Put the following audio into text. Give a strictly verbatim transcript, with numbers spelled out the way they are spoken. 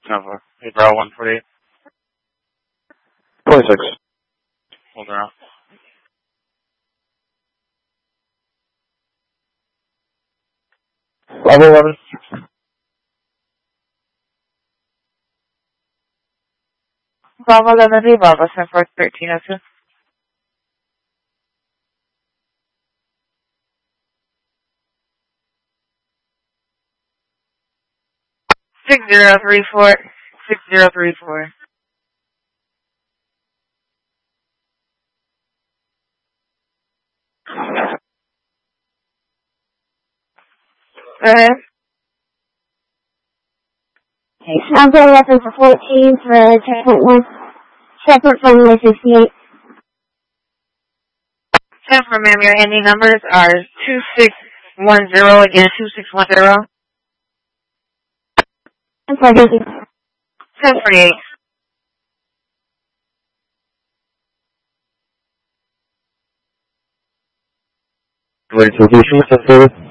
Tampa. Hey, Bravo one forty-eight. twenty-six. Hold her out. Bravo eleven. Bravo eleven three, Bravo seven four thirteen oh two. Six zero three four. Six zero three four. Go ahead. Okay, I'm going reference for fourteen for checkpoint one. Separate from my sixty-eight. ten for ma'am, your ending numbers are two six one zero, again, two six one zero. I'm sorry, thank you. ten forty-eight. Ready to completion, Mister